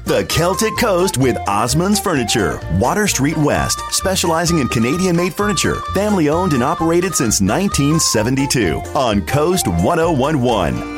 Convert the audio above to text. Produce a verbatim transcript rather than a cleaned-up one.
The Celtic Coast with Osmond's Furniture. Water Street West, specializing in Canadian-made furniture. Family owned and operated since nineteen seventy-two on Coast ten eleven.